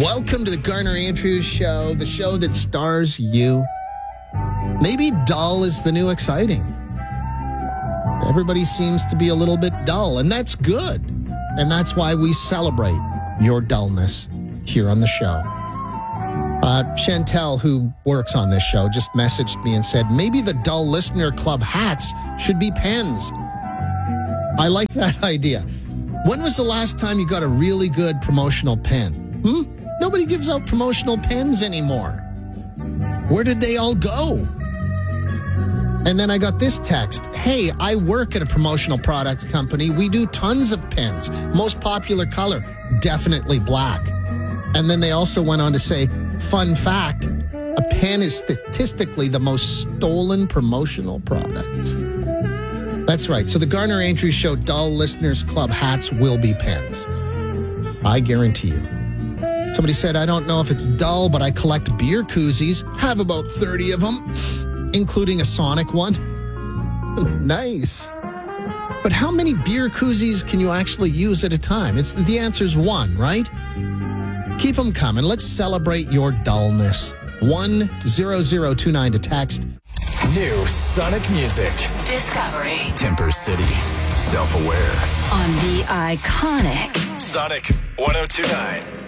Welcome to the Garner Andrews Show, the show that stars you. Maybe dull is the new exciting. Everybody seems to be a little bit dull, and that's good. And that's why we celebrate your dullness here on the show. Chantel, who works on this show, just messaged me and said, maybe the Dull Listener Club hats should be pens. I like that idea. When was the last time you got a really good promotional pen? Nobody gives out promotional pens anymore. Where did they all go? And then I got this text. Hey, I work at a promotional product company. We do tons of pens. Most popular color, definitely black. And then they also went on to say, fun fact, a pen is statistically the most stolen promotional product. That's right. So the Garner Andrews Show Dull Listeners Club hats will be pens. I guarantee you. Somebody said, I don't know if it's dull, but I collect beer koozies. Have about 30 of them, including a Sonic one. Nice. But how many beer koozies can you actually use at a time? The answer's one, right? Keep them coming. Let's celebrate your dullness. 10029 to text. New Sonic music. Discovery. Timber City. Self-aware. On the iconic Sonic 1029.